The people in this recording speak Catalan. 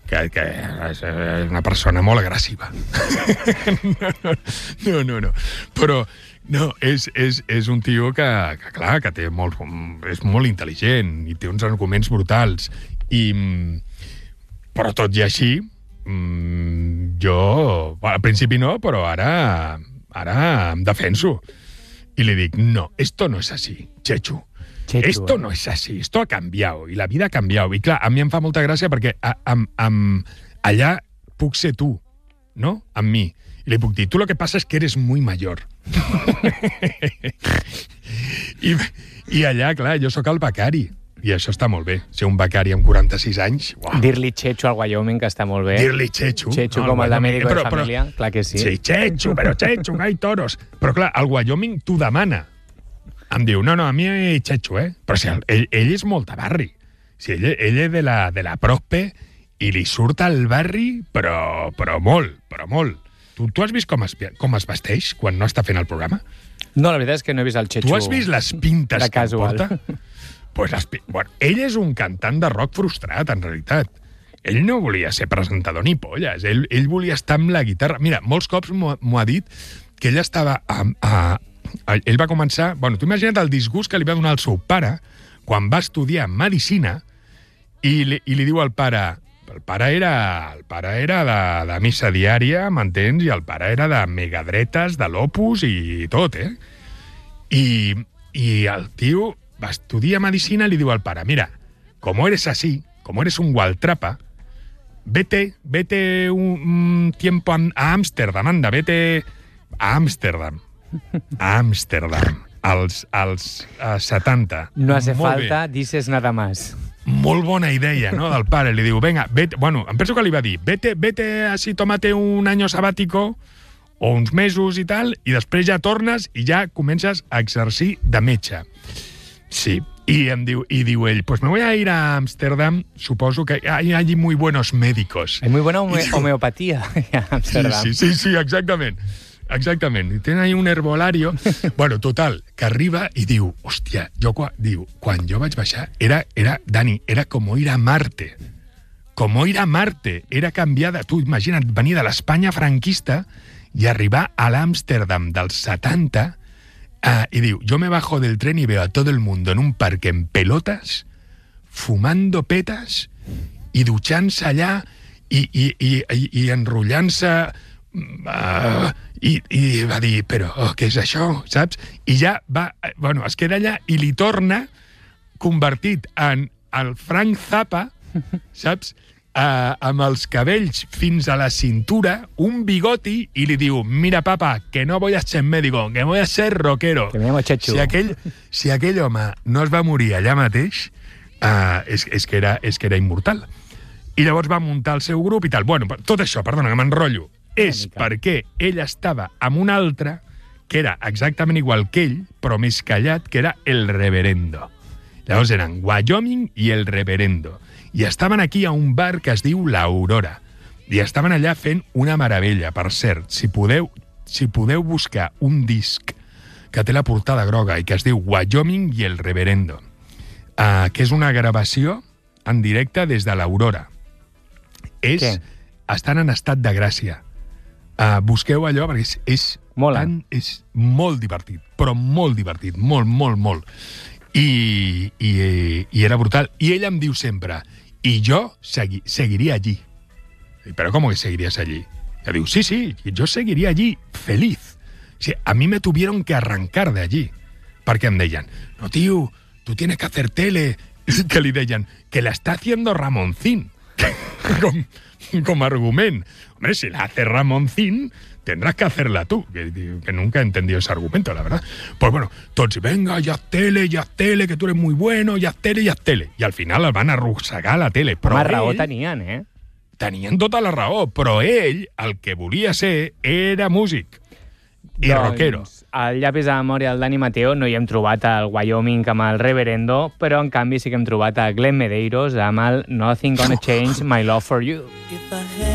que és una persona molt agressiva. No. Però no, és un tio que clar, que té és molt intel·ligent i té uns arguments brutals. Però tot i així, jo al principi no, però ara em defenso. Y le digo, no, esto no es así, Chechu. Esto no es así, esto ha cambiado, y la vida ha cambiado. I clar, a mi em fa molta gràcia perquè allà puc ser tu, no? Amb mi. I li puc dir, tú lo que pasa es que eres muy mayor. I allà, clar, jo sóc el becari. I això està molt bé. Ser un becari amb 46 anys... Uau. Dir-li Chechu al Wyoming, que està molt bé. Dir-li Chechu. Chechu com el de médico de família, clar que sí. Sí, Chechu, però Chechu, que hay toros. Però clar, el Wyoming t'ho demana. Em diu, no, a mi Chechu, Però si ell és molt de barri. Si ell és de la prospe i li surt al barri, però molt. Tu has vist com es vesteix quan no està fent el programa? No, la veritat és que no he vist el Chechu. Tu has vist les pintes que porta? Pues bueno, ell és un cantant de rock frustrat, en realitat. Ell no volia ser presentador ni polles. Ell volia estar amb la guitarra. Mira, molts cops m'ho ha dit que ell estava... ell va començar... Bueno, tu imagina't el disgust que li va donar el seu pare quan va estudiar medicina i li diu al pare... El pare era de missa diària, m'entens? I el pare era de megadretes, de l'Opus i tot, I el tio... va estudiar medicina y le digo al pare, mira, como eres así, como eres un gualtrapa, vete un tiempo a Ámsterdam, anda, vete a Ámsterdam, als 70. No hace falta, dices nada más. Molt bona idea, no?, del pare. Li diu, venga, vete... Bueno, em penso que li va dir, vete así, tómate un año sabático o uns mesos i tal, i després ja tornes i ja comences a exercir de metge. Sí, y diu ell, pues me voy a ir a Ámsterdam, suposo que hay allí muy buenos médicos. Hay muy buena homeopatía en Ámsterdam. Sí, exactament. I tenen ahí un herbolario. Bueno, total, que arriba i diu, hòstia, quan jo vaig baixar, Dani, era como ir a Marte. Como ir a Marte. Era canviar de... Tu imagina't, venir de l'Espanya franquista i arribar a l'Amsterdam dels 70... y digo, yo me bajo del tren y veo a todo el mundo en un parque en pelotas, fumando petas y duchándose allá y enrotllant-se i va dir, però què és això, saps? I ja va, bueno, es queda allà i li torna convertit en el Frank Zappa, saps? Amb els cabells fins a la cintura, un bigoti, i li diu, mira, papa, que no voy a ser médico, que voy a ser rockero. Que me llamo Chechu. Si aquell home no es va morir allà mateix, és que era immortal. I llavors va muntar el seu grup i tal. Bueno, tot això, perdona, que m'enrotllo, és perquè ell estava amb un altre que era exactament igual que ell, però més callat, que era el Reverendo. Llavors eren Wyoming i el Reverendo. I estaven aquí a un bar que es diu l'Aurora. I estaven allà fent una meravella. Per cert, si podeu buscar un disc que té la portada groga i que es diu Wyoming i el Reverendo, que és una gravació en directe des de l'Aurora. Estan en estat de gràcia. Busqueu allò perquè és molt divertit, però molt divertit, molt. I era brutal. I ell em diu sempre, y yo seguiría allí. ¿Pero cómo que seguirías allí? Y digo, sí, yo seguiría allí feliz. O sea, a mí me tuvieron que arrancar de allí. Perquè em deien, no, tío, tú tienes que hacer tele. Que li deien, que la está haciendo Ramoncín. Com argument. Hombre, si la hace Ramoncín, tendrás que hacerla tú. Que nunca he entendido ese argumento, la verdad. Pues bueno, tots, venga, ya haz tele, que tú eres muy bueno, ya haz tele. I al final el van arrossegar a la tele. Però home, raó tenien, Tenien tota la raó, però ell, el que volia ser, era músic. I rockero. Al llapis de memòria del Dani Mateo no hi hem trobat el Wyoming amb el Reverendo, però en canvi sí que hem trobat a Glenn Medeiros amb el Nothing Gonna Change My Love For You.